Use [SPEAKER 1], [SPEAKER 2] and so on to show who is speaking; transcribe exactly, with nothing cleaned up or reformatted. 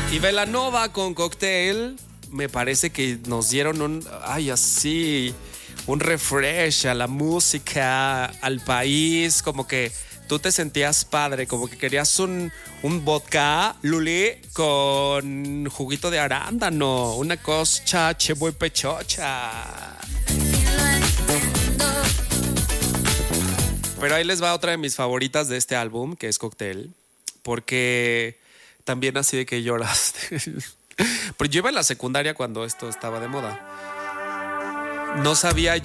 [SPEAKER 1] Y Belanova con Cocktail, me parece que nos dieron un, ay, así, un refresh a la música, al país, como que tú te sentías padre, como que querías un, un vodka, Luli, con juguito de arándano, una coscha che muy pechocha. Pero ahí les va otra de mis favoritas de este álbum, que es Cocktail, porque también así de que lloraste. Pero yo iba en la secundaria cuando esto estaba de moda. No sabía